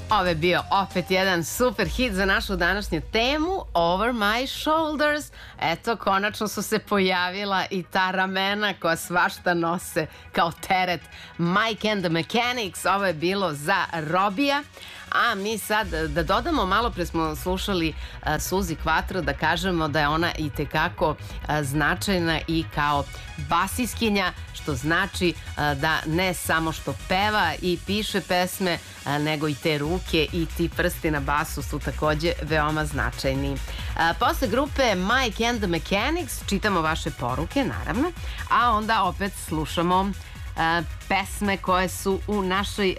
Ovo je bio opet jedan super hit za našu današnju temu, Over My Shoulders. Eto, konačno su se pojavila i ta ramena koja svašta nose kao teret. Mike and the Mechanics, ovo je bilo za Robija. A mi sad da dodamo, malo pre smo slušali Suzi Quattro, da kažemo da je ona i tekako značajna i kao basiskinja, što znači da ne samo što peva i piše pesme, nego i te ruke i ti prsti na basu su takođe veoma značajni. Posle grupe Mike and the Mechanics čitamo vaše poruke, naravno, a onda opet slušamo pesme koje su u našoj